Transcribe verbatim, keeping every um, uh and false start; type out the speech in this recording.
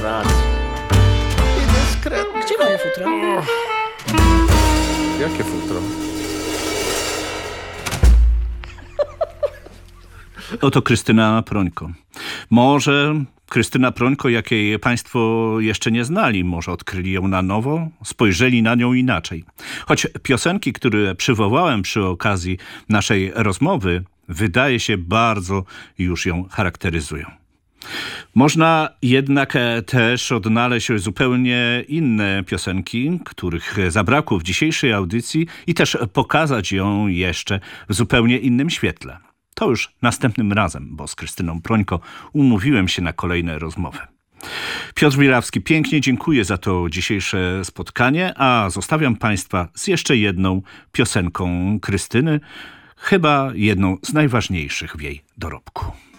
srać. I dyskretnie. Gdzie moje futro? Jakie futro? Oto Krystyna Prońko. Może Krystyna Prońko, jakiej państwo jeszcze nie znali, może odkryli ją na nowo, spojrzeli na nią inaczej. Choć piosenki, które przywołałem przy okazji naszej rozmowy, wydaje się bardzo już ją charakteryzują. Można jednak też odnaleźć zupełnie inne piosenki, których zabrakło w dzisiejszej audycji i też pokazać ją jeszcze w zupełnie innym świetle. To już następnym razem, bo z Krystyną Prońko umówiłem się na kolejne rozmowy. Piotr Wielawski, pięknie dziękuję za to dzisiejsze spotkanie, a zostawiam Państwa z jeszcze jedną piosenką Krystyny, chyba jedną z najważniejszych w jej dorobku.